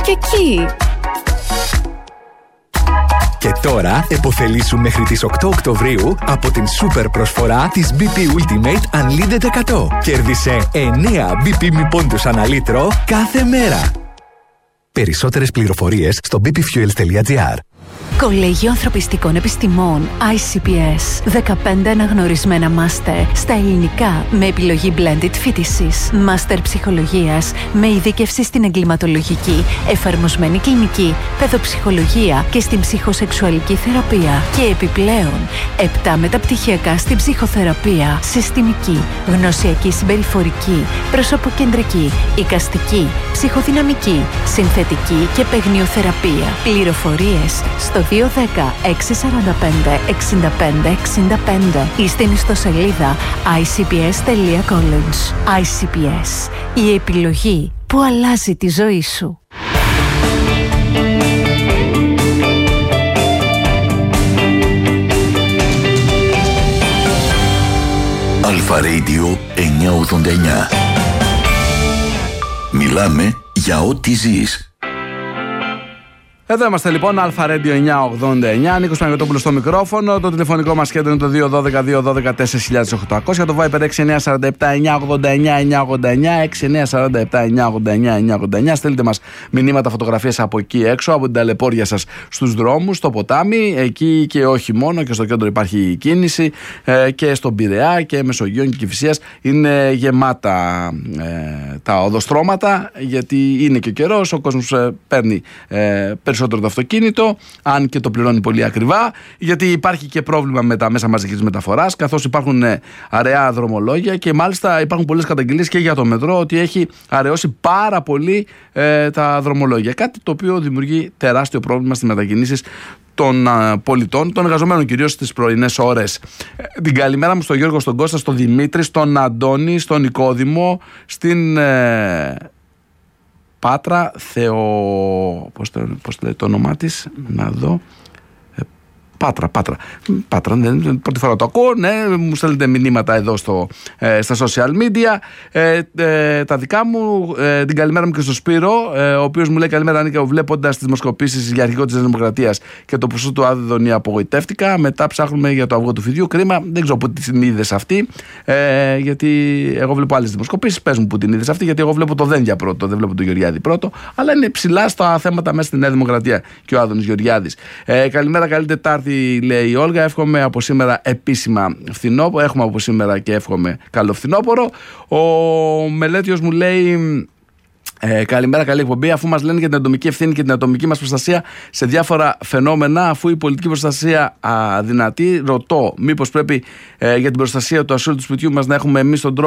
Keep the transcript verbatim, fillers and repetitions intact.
και εκεί. Και τώρα επωφελήσου μέχρι τις οκτώ Οκτωβρίου από την σούπερ προσφορά της μπι πι Ultimate Unlimited εκατό. Κέρδισε εννέα μπι πι μη πόντους ανά λίτρο κάθε μέρα. Περισσότερες πληροφορίες στο μπι πι fuels τελεία τζι άρ. Κολέγιο Ανθρωπιστικών Επιστημών άι σι πι ες. δεκαπέντε αναγνωρισμένα μάστερ στα ελληνικά με επιλογή blended φοιτησης. Μάστερ ψυχολογίας με ειδίκευση στην εγκληματολογική, εφαρμοσμένη κλινική, παιδοψυχολογία και στην ψυχοσεξουαλική θεραπεία. Και επιπλέον, επτά μεταπτυχιακά στην ψυχοθεραπεία, συστημική, γνωσιακή συμπεριφορική, προσωποκεντρική, εικαστική, ψυχοδυναμική, συνθετική και παιγνιοθεραπεία. Πληροφορίες στο δύο ένα μηδέν έξι τέσσερα πέντε έξι πέντε έξι πέντε ή στην ιστοσελίδα άι σι πι ες τελεία college. άι σι πι ες, η επιλογή που αλλάζει τη ζωή σου. Αλφα Radio εννιακόσια ογδόντα εννιά. Μιλάμε για ό,τι ζεις. Εδώ είμαστε λοιπόν, Αλφα Radio εννιακόσια ογδόντα εννιά, Νίκος Παναγιωτόπουλος στο μικρόφωνο. Το τηλεφωνικό μας κέντρο είναι το δύο ένα δύο δύο ένα δύο τέσσερα οκτακόσια. Το Viber έξι εννιά τέσσερα επτά εννιακόσια ογδόντα εννιά εννιακόσια ογδόντα εννιά, έξι εννιά τέσσερα επτά εννιακόσια ογδόντα εννιά εννιακόσια ογδόντα εννιά. Στείλτε μας μηνύματα, φωτογραφίες από εκεί έξω, από την ταλαιπώρια σας στους δρόμους, στο ποτάμι. Εκεί και όχι μόνο, και στο κέντρο υπάρχει κίνηση, ε, και στον Πειραιά και Μεσογείων και Κηφισίας είναι γεμάτα ε, τα οδοστρώματα, γιατί είναι και ο καιρός, ο κόσμος ε, παίρνει ε, περισσότερο το αυτοκίνητο, αν και το πληρώνει πολύ ακριβά, γιατί υπάρχει και πρόβλημα με τα μέσα μαζικής μεταφοράς, καθώς υπάρχουν ε, αραιά δρομολόγια και μάλιστα υπάρχουν πολλές καταγγελίες και για το μετρό ότι έχει αραιώσει πάρα πολύ ε, τα δρομολόγια. Κάτι το οποίο δημιουργεί τεράστιο πρόβλημα στις μετακινήσεις των α, πολιτών, των εργαζομένων κυρίως στις πρωινές ώρες. Ε, την καλημέρα μου στον Γιώργο, στον Κώστα, στον Δημήτρη, στον Αντώνη, στον Νικόδημο, στην ε, Πάτρα, Θεο... Πώς το, πώς το λέει το όνομά της, να δω... Πάτρα, Πάτρα. Πάτρα, ναι, πρώτη φορά το ακούω. Ναι, μου στέλνετε μηνύματα εδώ στο, ε, στα social media. Ε, ε, τα δικά μου, ε, την καλημέρα μου και στο Σπύρο, ε, ο οποίος μου λέει καλημέρα, Νίκο, βλέποντας τις δημοσκοπήσεις για αρχικό της Δημοκρατίας και το ποσό του Άδωνη, απογοητεύτηκα. Μετά ψάχνουμε για το αυγό του φιδιού. Κρίμα, δεν ξέρω πού την είδες αυτή. Ε, γιατί εγώ βλέπω άλλες δημοσκοπήσεις. Πες μου πού την είδες αυτή, γιατί εγώ βλέπω το Δένδια πρώτο, δεν βλέπω το Γεωργιάδη πρώτο. Αλλά είναι ψηλά στα θέματα μέσα στη Νέα Δημοκρατία και ο Άδωνης Γεωργιάδης. Ε, καλημέρα, καλή Τετάρτη. Λέει η Όλγα, εύχομαι από σήμερα επίσημα φθινόπωρο. Έχουμε από σήμερα και εύχομαι καλό φθινόπωρο. Ο Μελέτιος μου λέει ε, καλημέρα, καλή εκπομπή. Αφού μας λένε για την ατομική ευθύνη και την ατομική μας προστασία σε διάφορα φαινόμενα, αφού η πολιτική προστασία αδυνατή, ρωτώ, μήπως πρέπει ε, για την προστασία του ασύλου του σπιτιού μας να έχουμε εμείς τον τρόπο